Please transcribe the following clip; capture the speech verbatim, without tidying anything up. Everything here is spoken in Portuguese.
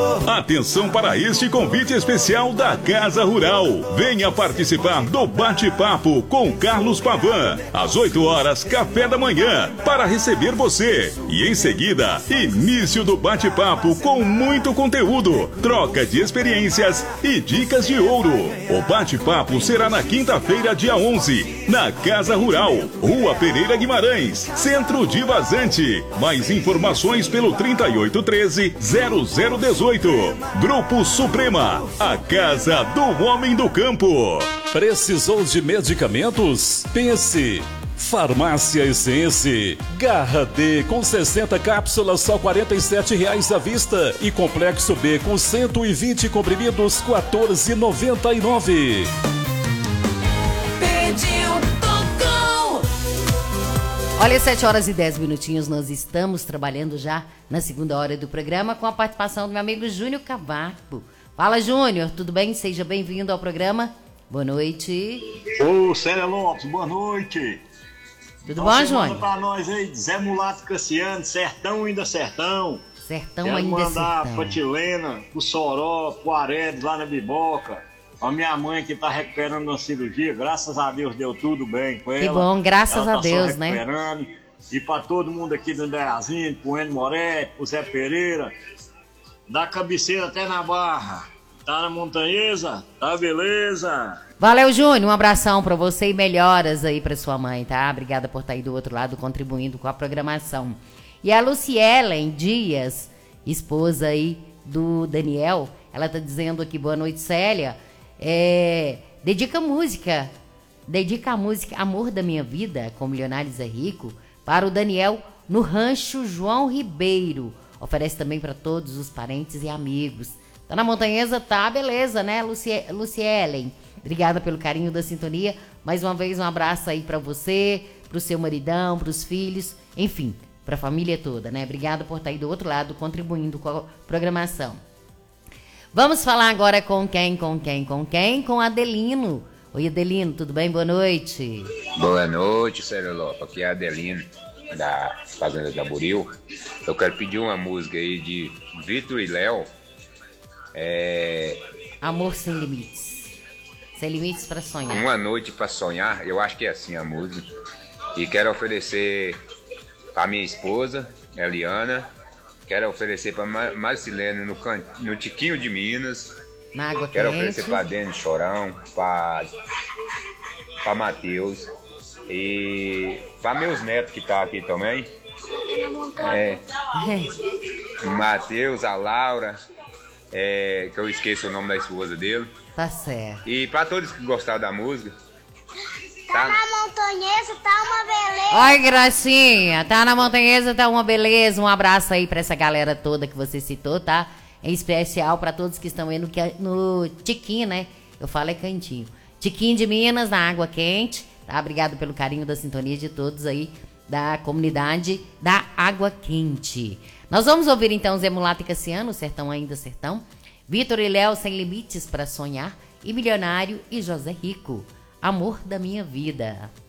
Atenção para este convite especial da Casa Rural. Venha participar do bate-papo com Carlos Pavan. Às oito horas, café da manhã, para receber você. E em seguida, início do bate-papo com muito conteúdo, troca de experiências e dicas de ouro. O bate-papo será na quinta-feira, dia onze, na Casa Rural, Rua Pereira Guimarães, Centro de Vazante. Mais informações pelo trinta e oito treze, zero zero dezoito. Grupo Suprema, a casa do homem do campo. Precisou de medicamentos? Pense. Farmácia Essence. Garra D com sessenta cápsulas, só quarenta e sete reais à vista. E Complexo B com cento e vinte comprimidos, quatorze reais e noventa e nove centavos. Pediu, tocou. Olha, sete horas e dez minutinhos, nós estamos trabalhando já na segunda hora do programa com a participação do meu amigo Júnior Cavaco. Fala, Júnior, tudo bem? Seja bem-vindo ao programa. Boa noite. Ô, Célia Lopes, boa noite. Tudo bom, Júnior? Pra nós aí, Zé Mulato Cassiano, sertão ainda sertão. Sertão Quero ainda mandar sertão. pra Tilena, pro Soró, pro Aredes, lá na Biboca. A minha mãe que tá recuperando uma cirurgia, graças a Deus deu tudo bem com ela. Que bom, graças ela a tá Deus, só né? recuperando. E pra todo mundo aqui do Deazinho, pro Eno Moretti, pro Zé Pereira, da cabeceira até na Barra. Tá na Montanhesa? Tá beleza? Valeu, Júnior, um abração pra você e melhoras aí pra sua mãe, tá? Obrigada por estar aí do outro lado contribuindo com a programação. E a Lucielen Dias, esposa aí do Daniel, ela tá dizendo aqui, boa noite, Célia. É, dedica música, dedica a música Amor da Minha Vida, com Milionário Zé Rico, para o Daniel no Rancho João Ribeiro. Oferece também para todos os parentes e amigos. Tá na Montanhesa? Tá, beleza, né, Lucie, Lucielen? Obrigada pelo carinho da sintonia. Mais uma vez, um abraço aí para você, pro seu maridão, pros filhos, enfim, pra família toda, né? Obrigada por estar aí do outro lado contribuindo com a programação. Vamos falar agora com quem, com quem, com quem? Com Adelino. Oi, Adelino, tudo bem? Boa noite. Boa noite, Célia Lopes. Aqui é Adelino, da Fazenda da Buril. Eu quero pedir uma música aí de Vitor e Léo. É... Amor Sem Limites. Sem Limites para Sonhar. Uma Noite para Sonhar, eu acho que é assim a música. E quero oferecer para minha esposa, Eliana. Quero oferecer para Marcilene no, can... no Tiquinho de Minas. Na Água Quero Quente. oferecer para Denis Chorão, para Matheus. E para meus netos que tá aqui também. É, Matheus, a Laura. É, que eu esqueço o nome da esposa dele. Tá certo. E pra todos que gostaram da música. Tá, tá na Montanhesa, tá uma beleza. Oi, Gracinha. Tá na Montanhesa, tá uma beleza. Um abraço aí pra essa galera toda que você citou, tá? Em especial pra todos que estão aí no, no Tiquinho, né? Eu falo é cantinho. Tiquinho de Minas, na Água Quente. Tá? Obrigado pelo carinho da sintonia de todos aí da comunidade da Água Quente. Nós vamos ouvir então Zé Mulato e Cassiano, Sertão Ainda Sertão, Vitor e Léo, Sem Limites para Sonhar, e Milionário e José Rico, Amor da Minha Vida.